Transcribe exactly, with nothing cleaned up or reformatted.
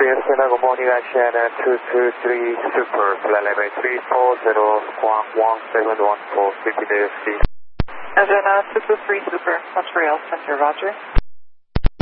Cessna, good morning, Asiana two two three Super, flight level three four zero one seven one four, repeat A F C. Asiana two two three Super, Montreal Center, Roger.